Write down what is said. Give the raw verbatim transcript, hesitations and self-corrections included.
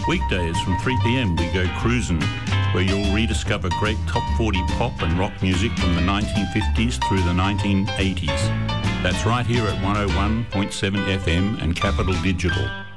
Weekdays from three p.m. we go cruising, where you'll rediscover great top forty pop and rock music from the nineteen fifties through the nineteen eighties. That's right here at one oh one point seven F M and Capital Digital.